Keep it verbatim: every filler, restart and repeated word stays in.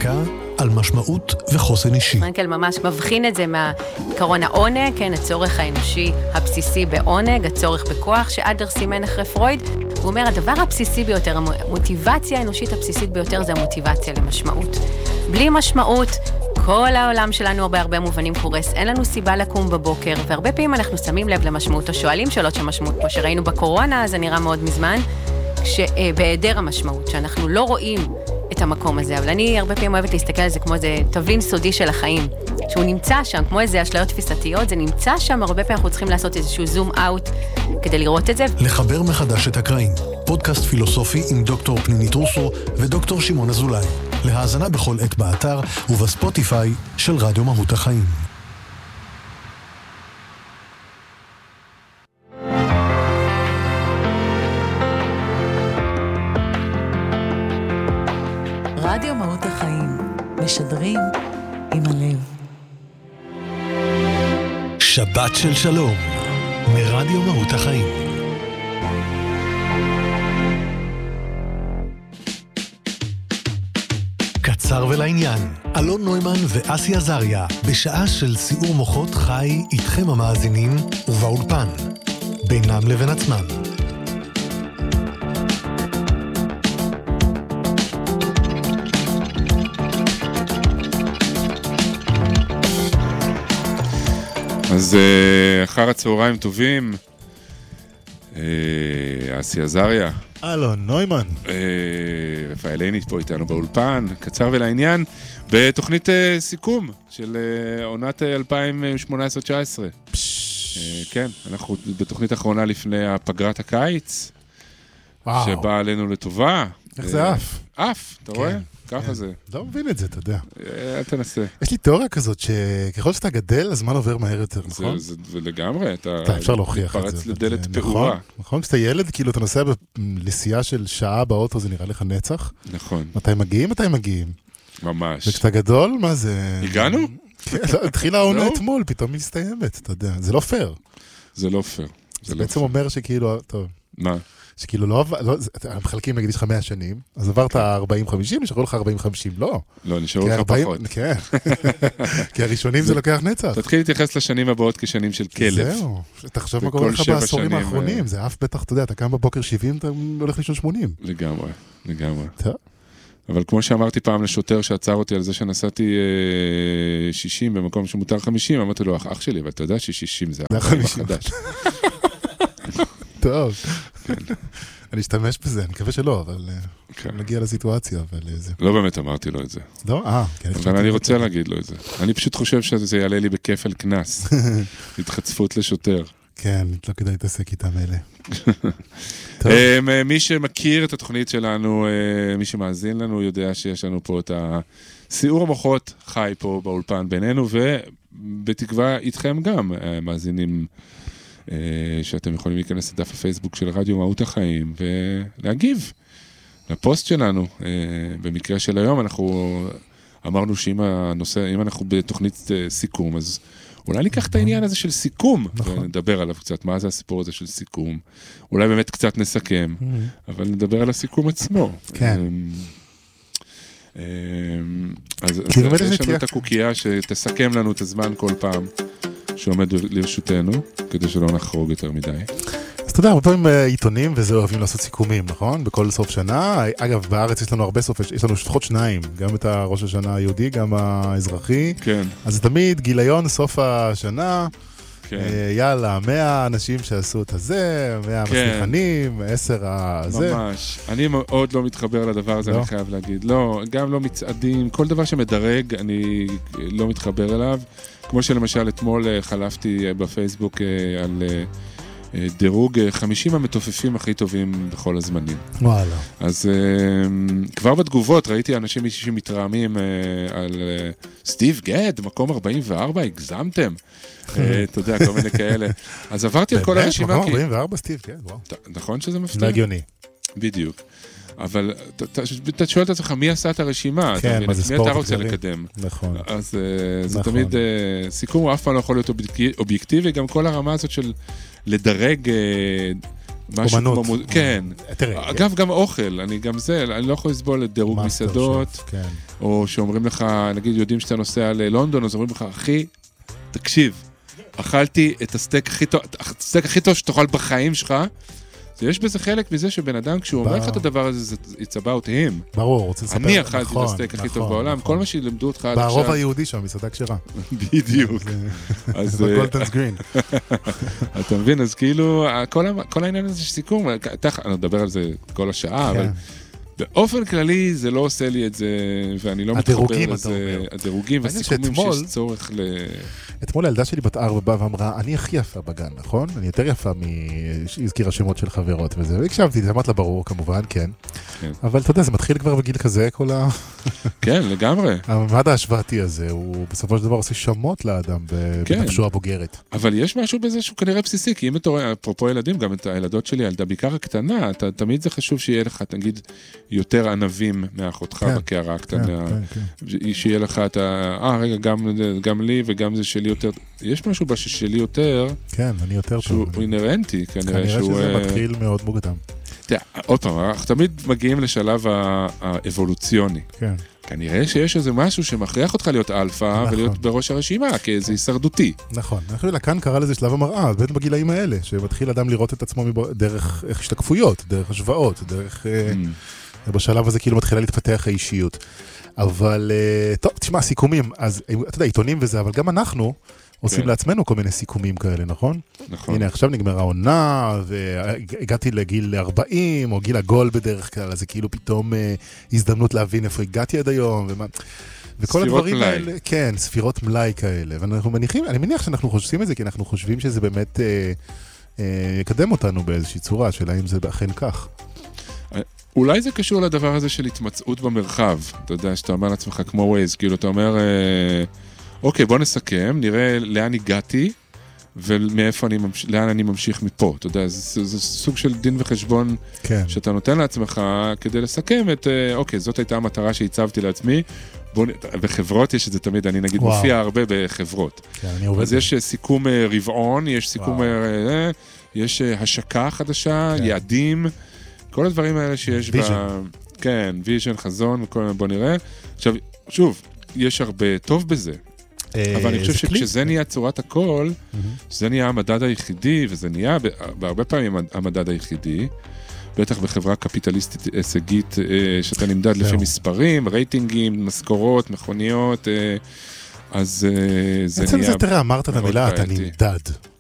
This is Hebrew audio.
מעמיקה על משמעות וחוסן אישי. פרנקל ממש מבחין את זה מהעיקרון העונג, כן, הצורך האנושי הבסיסי בעונג, הצורך בכוח שאדר סימן אחרי פרויד. הוא אומר, הדבר הבסיסי ביותר, המוטיבציה האנושית הבסיסית ביותר זה המוטיבציה למשמעות. בלי משמעות, כל העולם שלנו בהרבה מובנים קורס, אין לנו סיבה לקום בבוקר, והרבה פעמים אנחנו שמים לב למשמעות, או שואלים שאלות של משמעות, כמו שראינו בקורונה, זה נראה מאוד מזמן, שבהיעדר המשמעות, שאנחנו לא רואים את המקום הזה, אבל אני הרבה פעמים אוהבת להסתכל על זה כמו איזה תבלין סודי של החיים, שהוא נמצא שם, כמו איזה אשליות תפיסתיות, זה נמצא שם, הרבה פעמים אנחנו צריכים לעשות איזשהו זום אאוט כדי לראות את זה. לחבר מחדש את הקרעים, פודקאסט פילוסופי עם דוקטור פנינית רוסו ודוקטור שמעון אזולאי, להאזנה בכל עת באתר ובספוטיפיי של רדיו מהות החיים. רדיו מהות החיים, משדרים עם הלב. שבת של שלום, מרדיו מהות החיים. קצר ולעניין, אלון נוימן ואסי עזריה, בשעה של סיעור מוחות חי איתכם המאזינים ובאולפן, בינם לבין עצמם. אז אחר הצהריים טובים, אסי עזריה. אלון נוימן. רפאל עיני פה איתנו באולפן, קצר ולעניין, בתוכנית סיכום של עונת אלפיים שמונה עשרה תשע עשרה. כן, אנחנו בתוכנית האחרונה לפני הפגרת הקיץ, שבאה עלינו לטובה. איך זה אף? אף, אתה רואה? ככה זה. לא מבין את זה, אתה יודע. אל תנסה. יש לי תיאוריה כזאת שככל שאתה גדל, הזמן עובר מהר יותר, נכון? זה לגמרי, אתה אפשר להוכיח את זה. פרץ לדלת פעורה. נכון, כשאתה ילד, כאילו אתה נוסע בנסיעה של שעה באוטו, זה נראה לך נצח. נכון. מתי מגיעים? מתי מגיעים? ממש. וכשאתה גדול, מה זה? הגענו? כן, התחילה העונה אתמול, פתאום מסתיימת, אתה יודע. זה לא פייר. זה לא פייר. זה בעצם אומר שכאילו, טוב. מה? שכאילו לא, לא, מחלקים נגיד יש לך מאה שנים, אז עברת ארבעים חמישים, נשארו לך ארבעים חמישים, לא. לא, נשארו לך פחות. כן, כי הראשונים זה לוקח נצח. תתחיל להתייחס לשנים הבאות כשנים של כלב. זהו, תחשב מה קורה לך בעשורים האחרונים, זה אף בטח, אתה יודע, אתה קם בבוקר שבעים, אתה הולך לישון שמונים. לגמרי, לגמרי. אבל כמו שאמרתי פעם לשוטר שעצר אותי על זה שנסעתי שישים במקום שמותר חמישים, אמרתי לו, אח שלי, אבל אתה יודע ש-שישים זה החמישים החדש. טוב, אני אשתמש בזה, אני מקווה שלא, אבל נגיע לסיטואציה, אבל זה... לא באמת אמרתי לו את זה. לא? אה, כן. אבל אני רוצה להגיד לו את זה. אני פשוט חושב שזה יעלה לי בכפל כנס. התחצפות לשוטר. כן, לא כדאי להתעסק איתם אלה. מי שמכיר את התוכנית שלנו, מי שמאזין לנו, יודע שיש לנו פה את הסיעור המוחות חי פה באולפן בינינו, ובתקווה איתכם גם מאזינים שאתם יכולים להיכנס לדף הפייסבוק של רדיו מהות החיים ולהגיב לפוסט שלנו. במקרה של היום אנחנו אמרנו שאם הנושא, אם אנחנו בתוכנית סיכום, אז אולי ניקח את העניין הזה של סיכום ונדבר עליו קצת, מה זה הסיפור הזה של סיכום. אולי באמת קצת נסכם, אבל נדבר על הסיכום עצמו. כן. אז יש לנו את הקוקייה שתסכם לנו את הזמן כל פעם שעומד לרשותנו, כדי שלא נחרוג יותר מדי. אז אתה יודע, הרבה פעמים עיתונים וזה אוהבים לעשות סיכומים, נכון? בכל סוף שנה. אגב, בארץ יש לנו הרבה סוף, יש לנו לפחות שניים, גם את ראש השנה היהודי, גם האזרחי. כן. אז זה תמיד גיליון סוף השנה, כן. יאללה, מאה אנשים שעשו את הזה, מאה כן. מסליחנים, עשר הזה. ממש. אני מאוד לא מתחבר לדבר הזה, לא. אני חייב להגיד. לא, גם לא מצעדים, כל דבר שמדרג, אני לא מתחבר אליו. כמו שלמשל אתמול חלפתי בפייסבוק על דירוג חמישים המתופפים הכי טובים בכל הזמנים. וואלה. אז כבר בתגובות ראיתי אנשים שמתרעמים על סטיב גד, מקום ארבעים וארבע, הגזמתם. אתה יודע, כל מיני כאלה. אז עברתי על כל הרשימה. באמת, מקום ארבעים וארבע סטיב גד, וואו. נכון שזה מפתיע? הגיוני. בדיוק. אבל אתה שואל את עצמך, מי עשה את הרשימה? כן, מה זה ספורט? מי אתה רוצה לקדם? נכון. אז זה תמיד, סיכום הוא אף פעם לא יכול להיות אובייקטיבי, גם כל הרמה הזאת של לדרג אומנות. כן. אגב, גם אוכל, אני גם זה, אני לא יכול לסבול לדירוג מסעדות, או שאומרים לך, נגיד, יודעים שאתה נוסע ללונדון, אז אומרים לך, אחי, תקשיב, אכלתי את הסטייק הכי טוב, הסטייק הכי טוב שתאכל בחיים שלך, יש בזה חלק מזה שבן אדם, כשהוא אומר לך את הדבר הזה, it's about him. ברור, רוצה לספר. אני אכלתי את הסטייק הכי טוב בעולם, כל מה שילמדו אותך עד עכשיו. ברוב היהודי שם, מסעדה כשרה. בדיוק. בגולדנס גרין. אתה מבין, אז כאילו, כל העניין הזה של סיכום, אני אדבר על זה כל השעה, אבל באופן כללי זה לא עושה לי את זה, ואני לא מתחבר לזה, הדירוגים והסיכומים שיש צורך ל... אתמול הילדה שלי בת ארבע באה ואמרה, אני הכי יפה בגן, נכון? אני יותר יפה מהזכירה שמות של חברות וזה, והקשבתי, זה אמרת לה ברור כמובן, כן. אבל אתה יודע, זה מתחיל כבר בגיל כזה, כל ה... כן, לגמרי. הממד ההשוואתי הזה, הוא בסופו של דבר עושה שמות לאדם בנפשו הבוגרת. אבל יש משהו בזה שהוא כנראה בסיסי, כי אם אתה רואה, אפרופו ילדים, גם את הילדות שלי, הילדה בעיקר הקטנה, תמיד זה חשוב שיהיה לך, תגיד, יותר ענבים מאחותך בקערה הקטנה. שיהיה לך את ה... אה, רגע, גם לי וגם זה שלי יותר... יש משהו שלי יותר... כן, אני יותר טוב. שהוא אינרנטי, כנראה שהוא... כנראה שזה מתחיל מאוד מוקדם. תראה, עוד פעם, אנחנו תמיד מגיעים לשלב האבולוציוני. כן. כנראה שיש איזה משהו שמכריח אותך להיות אלפא ולהיות בראש הרשימה, כי זה הישרדותי. נכון. אני חושב לקאן קרא לזה שלב המראה, באמת בגילאים האלה, שמתחיל אדם לראות את עצמו דרך השתקפויות, דרך השוואות, דרך... בשלב הזה כאילו מתחילה להתפתח האישיות. אבל, טוב, תשמע, סיכומים, אז אתה יודע, עיתונים וזה, אבל גם אנחנו עושים לעצמנו כל מיני סיכומים כאלה, נכון? נכון. הנה, עכשיו נגמרה העונה, והגעתי לגיל ארבעים, או גיל עגול בדרך כלל, אז זה כאילו פתאום הזדמנות להבין איפה הגעתי עד היום, ומה... וכל הדברים האלה, כן, ספירות מלאי כאלה, ואנחנו מניחים, אני מניח שאנחנו חושבים את זה, כי אנחנו חושבים שזה באמת יקדם אותנו באיזושהי צורה, שאלה אם זה אכן כך. אולי זה קשור לדבר הזה של התמצאות במרחב, אתה יודע, שאתה אומר לעצמך כמו ווייז, כאילו אתה אומר, אוקיי, בוא נסכם, נראה לאן הגעתי, ומאיפה אני ממשיך, לאן אני ממשיך מפה, אתה יודע, זה, זה סוג של דין וחשבון כן. שאתה נותן לעצמך כדי לסכם את, אוקיי, זאת הייתה המטרה שהצבתי לעצמי, בוא, בחברות יש את זה תמיד, אני נגיד וואו. מופיע הרבה בחברות. כן, אני עובד אז יש סיכום רבעון, יש סיכום, יש השקה חדשה, כן. יעדים, כל הדברים האלה שיש בה... כן, ויז'ן, חזון, בוא נראה. עכשיו, שוב, יש הרבה טוב בזה. אבל אני חושב שכשזה נהיה צורת הכל, שזה נהיה המדד היחידי, וזה נהיה בהרבה פעמים המדד היחידי, בטח בחברה קפיטליסטית הישגית, שאתה נמדד לפי מספרים, רייטינגים, משכורות, מכוניות, אז זה נהיה... בעצם זה תראה, אמרת את המילה, אתה נמדד.